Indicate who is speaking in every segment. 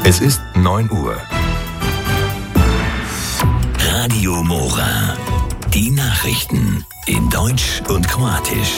Speaker 1: Es ist 9 Uhr.
Speaker 2: Radio Mora. Die Nachrichten in Deutsch und Kroatisch.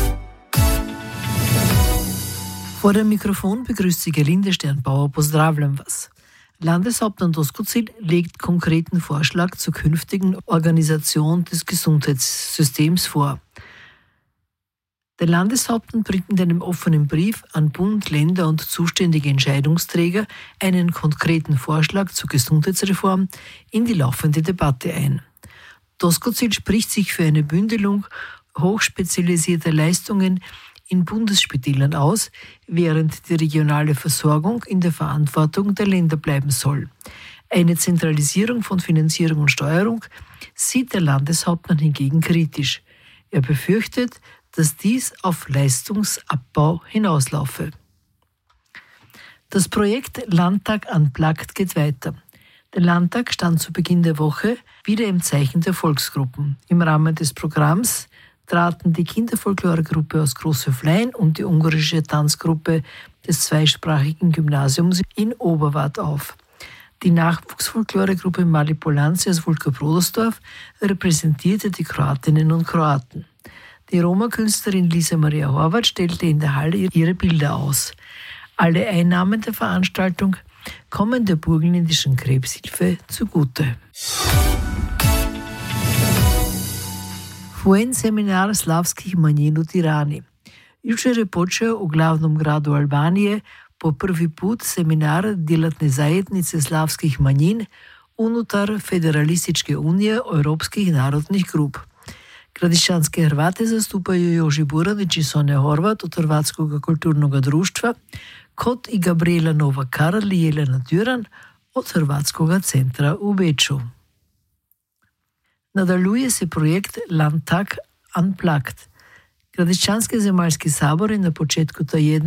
Speaker 3: Vor dem Mikrofon begrüßt Sie Gerlinde Sternbauer. Pozdravljam vas. Landeshauptmann Doskozil legt konkreten Vorschlag zur künftigen Organisation des Gesundheitssystems vor. Der Landeshauptmann bringt in einem offenen Brief an Bund, Länder und zuständige Entscheidungsträger einen konkreten Vorschlag zur Gesundheitsreform in die laufende Debatte ein. Doskozil spricht sich für eine Bündelung hochspezialisierter Leistungen in Bundesspitälern aus, während die regionale Versorgung in der Verantwortung der Länder bleiben soll. Eine Zentralisierung von Finanzierung und Steuerung sieht der Landeshauptmann hingegen kritisch. Er befürchtet, dass dies auf Leistungsabbau hinauslaufe. Das Projekt Landtag Unplugged geht weiter. Der Landtag stand zu Beginn der Woche wieder im Zeichen der Volksgruppen. Im Rahmen des Programms traten die Kinderfolkloregruppe aus Großhöflein und die ungarische Tanzgruppe des zweisprachigen Gymnasiums in Oberwart auf. Die Nachwuchsfolkloregruppe Malipolanzi aus Vulka-Brodersdorf repräsentierte die Kroatinnen und Kroaten. Die Roma-Künstlerin Lisa Maria Horvath stellte in der Halle ihre Bilder aus. Alle Einnahmen der Veranstaltung kommen der Burgenländischen Krebshilfe zugute. Vojen seminar slavskih manjin u Tirani. Jučer je počeo u glavnom gradu Albanije po prvi put seminar djelatne zajednice slavskih manjin unutar Federalističke unije europskih narodnih grup. Gradišćanske Hrvate zastupaju Joži Buranić i Sonja Horvat od Hrvatskog kulturnog društva, kot i Gabriela Nova-Karl i Jelena Duran od Hrvatskog centra u Beču. Nadaljuje se projekt Landtag Unplugged. Gradišćanski zemaljski sabor je na početku tjedna